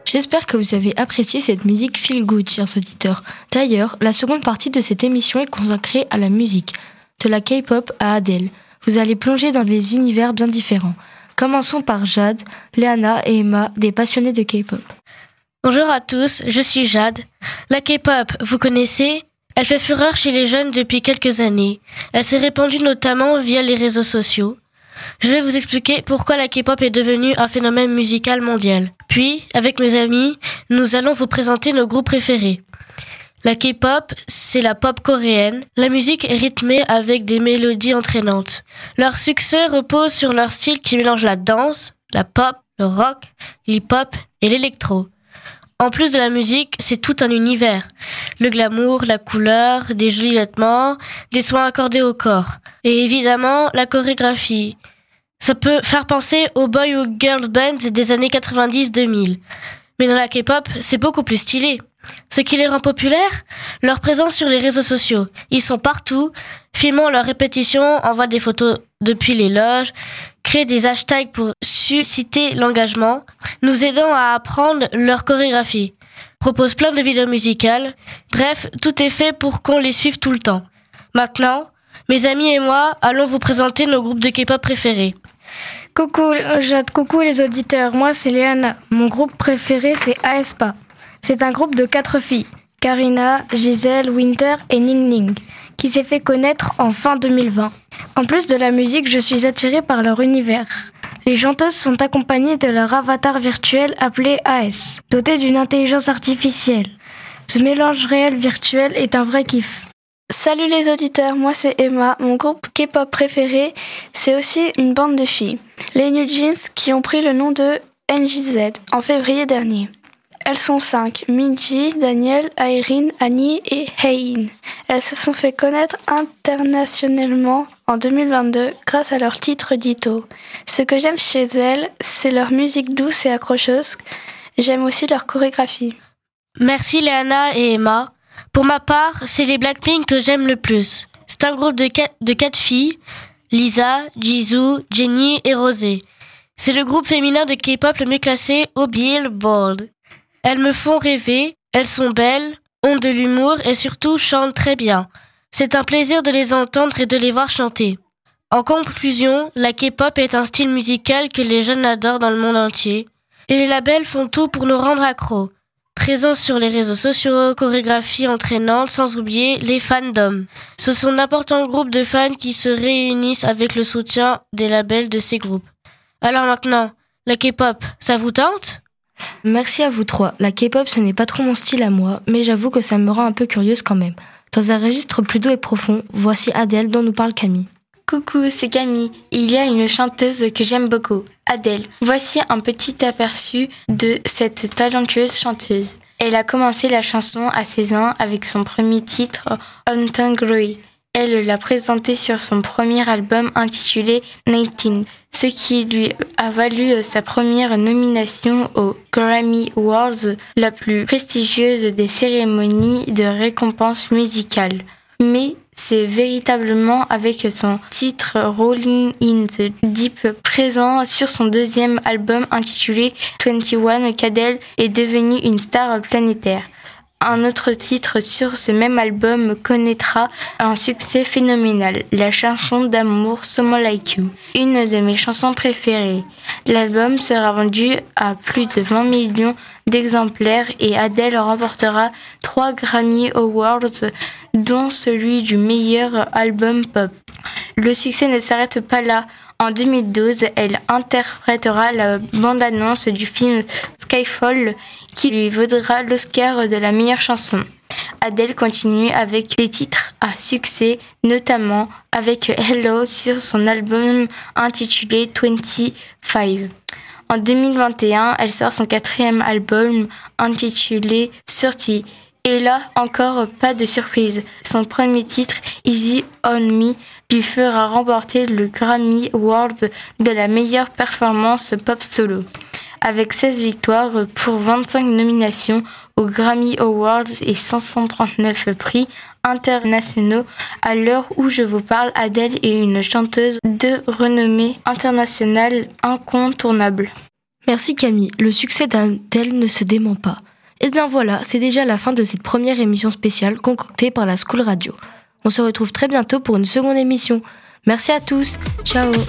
J'espère que vous avez apprécié cette musique feel good, chers auditeurs. D'ailleurs, la seconde partie de cette émission est consacrée à la musique, de la K-pop à Adele. Vous allez plonger dans des univers bien différents. Commençons par Jade, Léana et Emma, des passionnés de K-pop. Bonjour à tous, je suis Jade. La K-pop, vous connaissez ? Elle fait fureur chez les jeunes depuis quelques années. Elle s'est répandue notamment via les réseaux sociaux. Je vais vous expliquer pourquoi la K-pop est devenue un phénomène musical mondial. Puis, avec mes amis, nous allons vous présenter nos groupes préférés. La K-pop, c'est la pop coréenne. La musique est rythmée avec des mélodies entraînantes. Leur succès repose sur leur style qui mélange la danse, la pop, le rock, l'hip-hop et l'électro. En plus de la musique, c'est tout un univers. Le glamour, la couleur, des jolis vêtements, des soins accordés au corps. Et évidemment, la chorégraphie. Ça peut faire penser aux boy ou girl bands des années 90-2000. Mais dans la K-pop, c'est beaucoup plus stylé. Ce qui les rend populaires, leur présence sur les réseaux sociaux. Ils sont partout, filmant leurs répétitions, envoient des photos depuis les loges, créent des hashtags pour susciter l'engagement, nous aidant à apprendre leur chorégraphie, proposent plein de vidéos musicales. Bref, tout est fait pour qu'on les suive tout le temps. Maintenant, mes amis et moi allons vous présenter nos groupes de K-pop préférés. Coucou Jade, coucou les auditeurs, moi c'est Léana. Mon groupe préféré c'est aespa. C'est un groupe de 4 filles, Karina, Gisèle, Winter et Ning Ning, qui s'est fait connaître en fin 2020. En plus de la musique, je suis attirée par leur univers. Les chanteuses sont accompagnées de leur avatar virtuel appelé AS, doté d'une intelligence artificielle. Ce mélange réel-virtuel est un vrai kiff. Salut les auditeurs, moi c'est Emma. Mon groupe K-pop préféré, c'est aussi une bande de filles, les New Jeans, qui ont pris le nom de NJZ en février dernier. Elles sont 5, Minji, Daniel, Irene, Annie et Hein. Elles se sont fait connaître internationalement en 2022 grâce à leur titre Ditto. Ce que j'aime chez elles, c'est leur musique douce et accrocheuse. J'aime aussi leur chorégraphie. Merci Léana et Emma. Pour ma part, c'est les Blackpink que j'aime le plus. C'est un groupe de 4 filles, Lisa, Jisoo, Jennie et Rosé. C'est le groupe féminin de K-pop le mieux classé au Billboard. Elles me font rêver, elles sont belles, ont de l'humour et surtout chantent très bien. C'est un plaisir de les entendre et de les voir chanter. En conclusion, la K-pop est un style musical que les jeunes adorent dans le monde entier. Et les labels font tout pour nous rendre accros. Présence sur les réseaux sociaux, chorégraphie entraînante, sans oublier les fandoms. Ce sont d'importants groupes de fans qui se réunissent avec le soutien des labels de ces groupes. Alors maintenant, la K-pop, ça vous tente ? Merci à vous trois. La K-pop, ce n'est pas trop mon style à moi, mais j'avoue que ça me rend un peu curieuse quand même. Dans un registre plus doux et profond, voici Adele dont nous parle Camille. Coucou, c'est Camille. Il y a une chanteuse que j'aime beaucoup, Adele. Voici un petit aperçu de cette talentueuse chanteuse. Elle a commencé la chanson à 16 ans avec son premier titre, On Glory. Elle l'a présenté sur son premier album intitulé 19, ce qui lui a valu sa première nomination aux Grammy Awards, la plus prestigieuse des cérémonies de récompense musicale. Mais c'est véritablement avec son titre Rolling in the Deep présent sur son deuxième album intitulé 21 qu'Adele est devenue une star planétaire. Un autre titre sur ce même album connaîtra un succès phénoménal, la chanson d'amour Someone Like You, une de mes chansons préférées. L'album sera vendu à plus de 20 millions d'exemplaires et Adele remportera 3 Grammy Awards, dont celui du meilleur album pop. Le succès ne s'arrête pas là. En 2012, elle interprétera la bande-annonce du film Skyfall qui lui vaudra l'Oscar de la meilleure chanson. Adele continue avec des titres à succès, notamment avec Hello sur son album intitulé 25. En 2021, elle sort son 4e album intitulé 30. Et là, encore pas de surprise. Son premier titre, Easy on Me, lui fera remporter le Grammy Award de la meilleure performance pop solo. Avec 16 victoires pour 25 nominations aux Grammy Awards et 539 prix internationaux, à l'heure où je vous parle, Adele est une chanteuse de renommée internationale incontournable. Merci Camille, le succès d'Adèle ne se dément pas. Et bien voilà, c'est déjà la fin de cette première émission spéciale concoctée par la School Radio. On se retrouve très bientôt pour une seconde émission. Merci à tous, ciao.